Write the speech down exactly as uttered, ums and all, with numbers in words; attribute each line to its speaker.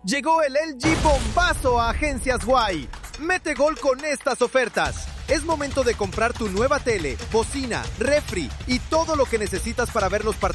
Speaker 1: Llegó el L G Bombazo a Agencias Guay. Mete gol con estas ofertas. Es momento de comprar tu nueva tele, bocina, refri y todo lo que necesitas para ver los partidos